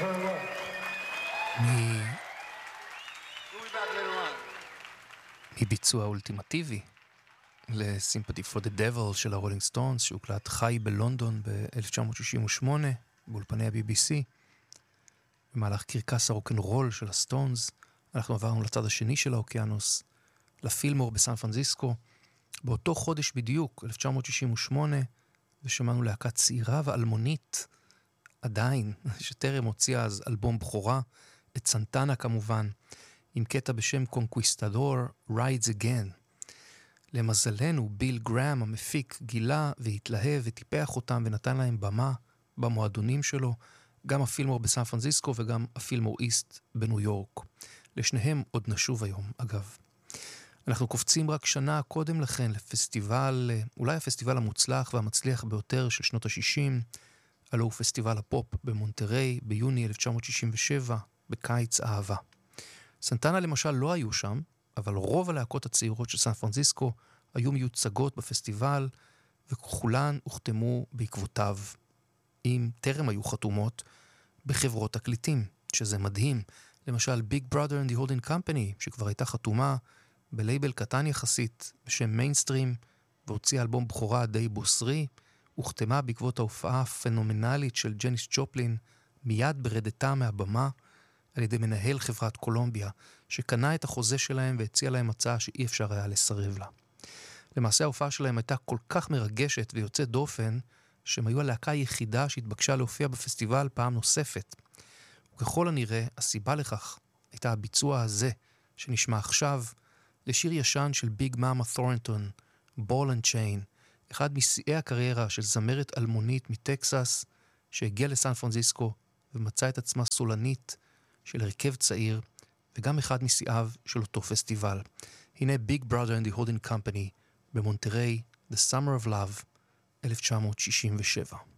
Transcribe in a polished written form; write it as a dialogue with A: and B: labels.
A: מביצוע אולטימטיבי ל-Sympathy for the Devil של הרולינג סטונס, שהוקלט חי בלונדון ב-1968 באולפני ה-BBC. במהלך קרקס הרוקנרול של הסטונס אנחנו עברנו לצד השני של האוקיינוס, לפילמור בסן פרנסיסקו, באותו חודש בדיוק, 1968, ושמענו להקה צעירה ואלמונית, עדיין, שטרם הוציאה אז אלבום בכורה, את סנטנה כמובן, עם קטע בשם קונקוויסטדור, Rides Again. למזלנו, ביל גרם המפיק גילה והתלהב וטיפח אותם ונתן להם במה במועדונים שלו, גם הפילמור בסן פרנסיסקו וגם הפילמור איסט בניו יורק. לשניהם עוד נשוב היום, אגב. אנחנו קופצים רק שנה קודם לכן לפסטיבל, אולי הפסטיבל המוצלח והמצליח ביותר של שנות ה-60, הלוא הוא פסטיבל הפופ במונטריי ביוני 1967, בקיץ אהבה. סנטנה למשל לא היו שם, אבל רוב הלהקות הצעירות של סן פרנסיסקו היו מיוצגות בפסטיבל, וכולן הוחתמו בעקבותיו, אם טרם היו חתומות, בחברות תקליטים, שזה מדהים. למשל, Big Brother and the Holding Company, שכבר הייתה חתומה בלייבל קטן יחסית בשם מיינסטרים, והוציאה אלבום בכורה די בוסרי, הוחתמה בעקבות ההופעה הפנומנלית של ג'ניס ג'ופלין, מיד ברדתה מהבמה, על ידי מנהל חברת קולומביה, שקנה את החוזה שלהם והציע להם הצעה שאי אפשר היה לסרב לה. למעשה ההופעה שלהם הייתה כל כך מרגשת ויוצאת דופן, שהם היו הלהקה היחידה שהתבקשה להופיע בפסטיבל פעם נוספת. וככל הנראה, הסיבה לכך הייתה הביצוע הזה, שנשמע עכשיו, לשיר ישן של ביג מאמה תורנטון, בול אנד צ'יין, אחד משיאי הקריירה של זמרת אלמונית מטקסס, שהגיע לסן פרנסיסקו ומצא את עצמה סולנית של הרכב צעיר, וגם אחד משיאיו של אותו פסטיבל. הנה Big Brother and the Holding Company במונטריי, The Summer of Love, 1967.